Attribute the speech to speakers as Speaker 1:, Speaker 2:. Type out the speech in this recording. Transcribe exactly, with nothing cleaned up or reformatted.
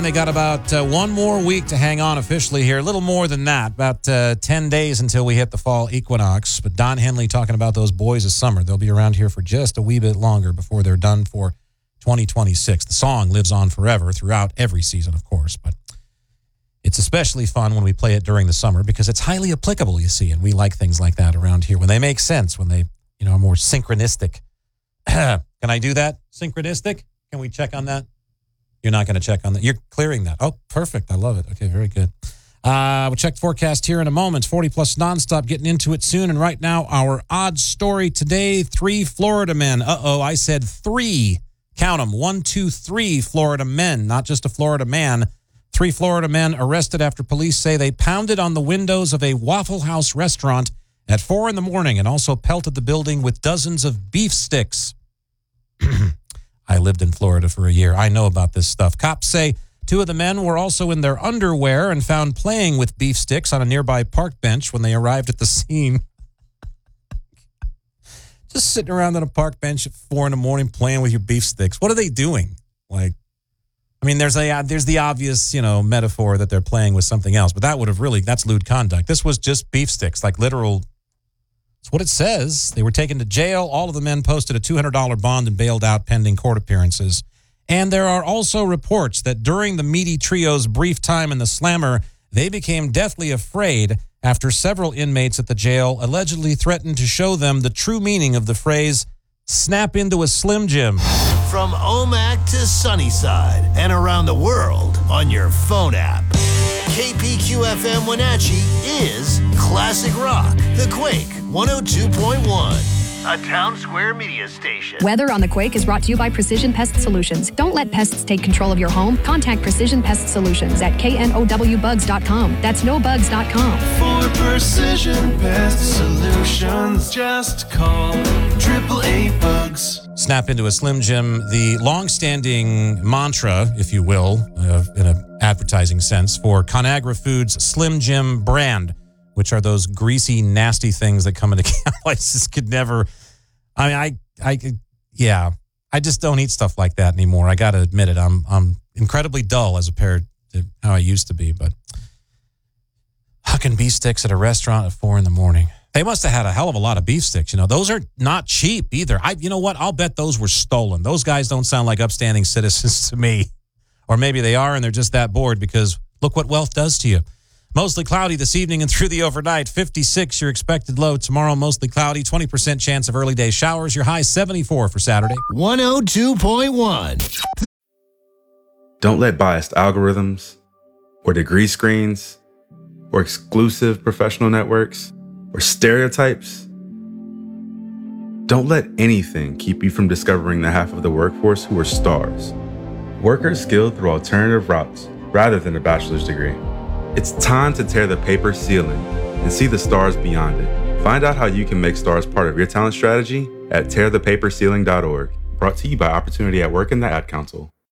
Speaker 1: man. They got about uh, one more week to hang on officially here. A little more than that. About uh, ten days until we hit the fall equinox. But Don Henley talking about those boys of summer. They'll be around here for just a wee bit longer before they're done for twenty twenty-six. The song lives on forever throughout every season, of course. But it's especially fun when we play it during the summer because it's highly applicable, you see. And we like things like that around here when they make sense, when they, you know, are more synchronistic. Can I do that? Synchronistic? Can we check on that? You're not going to check on that. You're clearing that. Oh, perfect. I love it. Okay, very good. Uh, we'll check the forecast here in a moment. forty plus nonstop, getting into it soon. And right now, our odd story today, three Florida men. Uh-oh, I said three. Count them. One, two, three Florida men, not just a Florida man. Three Florida men arrested after police say they pounded on the windows of a Waffle House restaurant at four in the morning and also pelted the building with dozens of beef sticks. I lived in Florida for a year. I know about this stuff. Cops say two of the men were also in their underwear and found playing with beef sticks on a nearby park bench when they arrived at the scene. Just sitting around on a park bench at four in the morning playing with your beef sticks. What are they doing? Like, I mean, there's a there's the obvious, you know, metaphor that they're playing with something else, but that would have really, that's lewd conduct. This was just beef sticks, like literal. That's what it says. They were taken to jail. All of the men posted a two hundred dollars bond and bailed out pending court appearances. And there are also reports that during the meaty trio's brief time in the slammer, they became deathly afraid after several inmates at the jail allegedly threatened to show them the true meaning of the phrase, snap into a Slim Jim.
Speaker 2: From Omak to Sunnyside and around the world on your phone app. K P Q F M Wenatchee is Classic Rock, The Quake one oh two point one. A Town Square media station.
Speaker 3: Weather on the Quake is brought to you by Precision Pest Solutions. Don't let pests take control of your home. Contact Precision Pest Solutions at K N O W bugs dot com. That's no bugs dot com.
Speaker 4: For Precision Pest Solutions, just call triple A bugs.
Speaker 1: Snap into a Slim Jim, the long-standing mantra, if you will, uh, in an advertising sense, for Conagra Foods' Slim Jim brand, which are those greasy, nasty things that come into camp. I just could never, I mean, I, I, yeah, I just don't eat stuff like that anymore. I got to admit it. I'm, I'm incredibly dull as compared to how I used to be, but hucking beef sticks at a restaurant at four in the morning. They must have had a hell of a lot of beef sticks. You know, those are not cheap either. I, you know what? I'll bet those were stolen. Those guys don't sound like upstanding citizens to me. Or maybe they are and they're just that bored because look what wealth does to you. Mostly cloudy this evening and through the overnight. fifty-six your expected low. Tomorrow, mostly cloudy. twenty percent chance of early day showers. Your high, seventy-four for Saturday.
Speaker 2: one oh two point one.
Speaker 5: Don't let biased algorithms or degree screens or exclusive professional networks or stereotypes. Don't let anything keep you from discovering the half of the workforce who are stars. Workers skilled through alternative routes rather than a bachelor's degree. It's time to tear the paper ceiling and see the stars beyond it. Find out how you can make stars part of your talent strategy at tear the paper ceiling dot org. Brought to you by Opportunity at Work and the Ad Council.